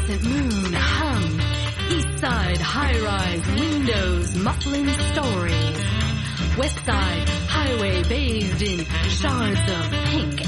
crescent moon hung. East side, high-rise, windows, muffling stories. West side, highway bathed in shards of pink